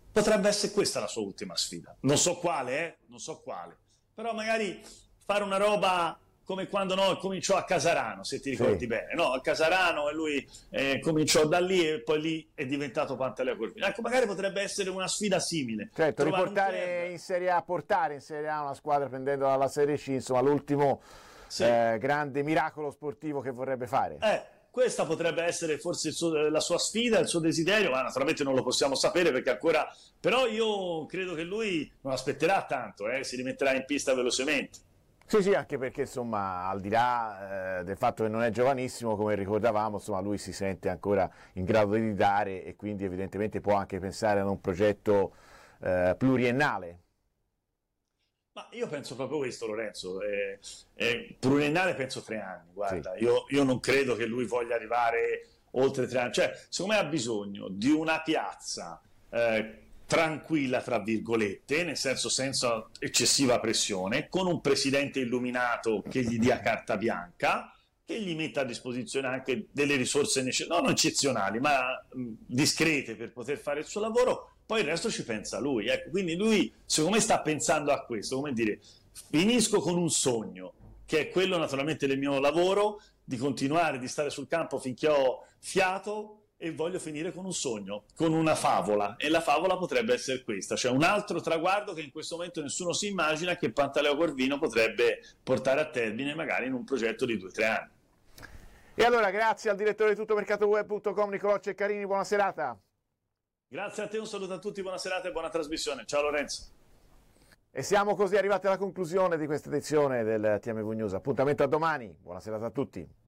potrebbe essere questa la sua ultima sfida. Non so quale, però magari fare una roba come quando cominciò a Casarano, se ti ricordi bene, no? A Casarano, e lui cominciò da lì e poi lì è diventato Pantaleo Corvino. Ecco, magari potrebbe essere una sfida simile. Certo, riportare in Serie A, portare in Serie A una squadra prendendo dalla Serie C, insomma, l'ultimo grande miracolo sportivo che vorrebbe fare. Questa potrebbe essere forse la sua sfida, il suo desiderio, ma naturalmente non lo possiamo sapere perché ancora... Però io credo che lui non aspetterà tanto, si rimetterà in pista velocemente. Sì, anche perché insomma al di là del fatto che non è giovanissimo, come ricordavamo, insomma lui si sente ancora in grado di dare e quindi evidentemente può anche pensare ad un progetto pluriennale. Ma io penso proprio questo, Lorenzo, pluriennale penso 3 anni, guarda, sì. io non credo che lui voglia arrivare oltre 3 anni, cioè secondo me ha bisogno di una piazza tranquilla, tra virgolette, nel senso senza eccessiva pressione, con un presidente illuminato che gli dia carta bianca, che gli metta a disposizione anche delle risorse non eccezionali, ma discrete per poter fare il suo lavoro, poi il resto ci pensa lui. Ecco, quindi lui, secondo me, sta pensando a questo, come dire, finisco con un sogno, che è quello naturalmente del mio lavoro, di continuare, di stare sul campo finché ho fiato, e voglio finire con un sogno, con una favola, e la favola potrebbe essere questa, cioè un altro traguardo che in questo momento nessuno si immagina che Pantaleo Corvino potrebbe portare a termine magari in un progetto di 2 o 3 anni. E allora grazie al direttore di tuttomercatoweb.com Nicolò Ceccarini, buona serata. Grazie a te, un saluto a tutti, buona serata e buona trasmissione. Ciao Lorenzo. E siamo così arrivati alla conclusione di questa edizione del TMV News. Appuntamento a domani, buona serata a tutti.